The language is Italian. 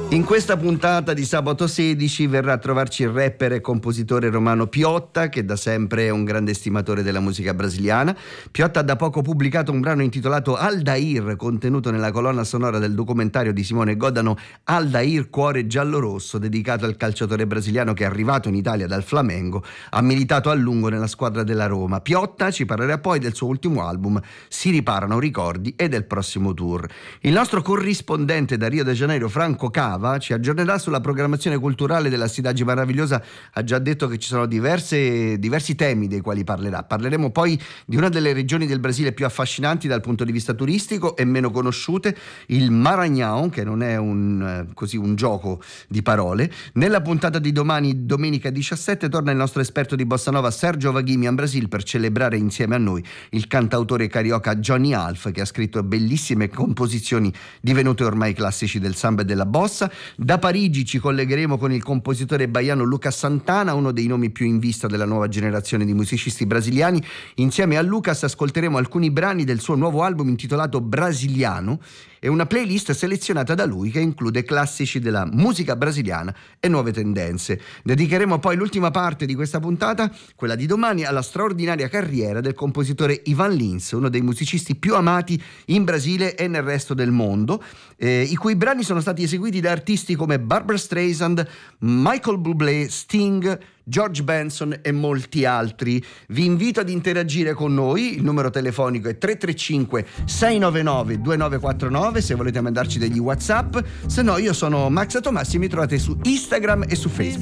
In questa puntata di sabato 16 verrà a trovarci il rapper e compositore romano Piotta, che da sempre è un grande estimatore della musica brasiliana. Piotta ha da poco pubblicato un brano intitolato Aldair, contenuto nella colonna sonora del documentario di Simone Godano Aldair Cuore Giallorosso, dedicato al calciatore brasiliano che è arrivato in Italia dal Flamengo, ha militato a lungo nella squadra della Roma. Piotta ci parlerà poi del suo ultimo album Si riparano ricordi e del prossimo tour. Il nostro corrispondente da Rio de Janeiro, Franco Cava, ci aggiornerà sulla programmazione culturale della Cidade Maravilhosa. Ha già detto che ci sono diversi temi dei quali parlerà. Parleremo poi di una delle regioni del Brasile più affascinanti dal punto di vista turistico e meno conosciute, il Maranhão, che non è un gioco di parole. Nella puntata di domani, domenica 17, torna il nostro esperto di bossa nova Sergio Vaghimi in Brasile per celebrare insieme a noi il cantautore carioca Johnny Alf, che ha scritto bellissime composizioni divenute ormai classici del samba e della bossa. Da Parigi ci collegheremo con il compositore baiano Lucas Santana, uno dei nomi più in vista della nuova generazione di musicisti brasiliani. Insieme a Lucas ascolteremo alcuni brani del suo nuovo album intitolato Brasiliano e una playlist selezionata da lui che include classici della musica brasiliana e nuove tendenze. Dedicheremo poi l'ultima parte di questa puntata, quella di domani, alla straordinaria carriera del compositore Ivan Lins, uno dei musicisti più amati in Brasile e nel resto del mondo, i cui brani sono stati eseguiti da artisti come Barbra Streisand, Michael Bublé, Sting, George Benson e molti altri. Vi invito ad interagire con noi, il numero telefonico è 335 699 2949 se volete mandarci degli WhatsApp, se no io sono Max Tomassi e mi trovate su Instagram e su Facebook.